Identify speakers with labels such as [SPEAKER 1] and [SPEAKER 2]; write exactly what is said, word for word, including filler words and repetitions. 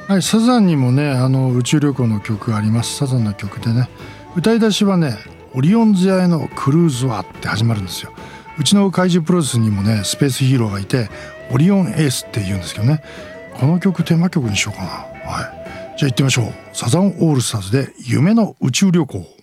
[SPEAKER 1] はい、サザンにもねあの宇宙旅行の曲があります。サザンの曲でね、歌い出しはねオリオン座へのクルーズはって始まるんですよ。うちの怪獣プロデュースにもねスペースヒーローがいてオリオンエースって言うんですけどね、この曲テーマ曲にしようかな。はい、じゃあ行ってみましょう。サザンオールスターズで夢の宇宙旅行。